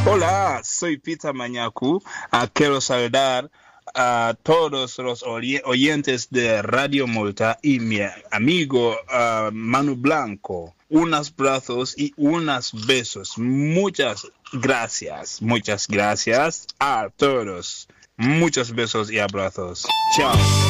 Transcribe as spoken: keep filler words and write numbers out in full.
Hola, soy Peter Mañacu. Uh, quiero saludar a todos los oy- oyentes de Radio Malta y mi amigo uh, Manu Blanco. Unos brazos y unos besos. Muchas gracias. Muchas gracias a todos. Muchos besos y abrazos. Chao.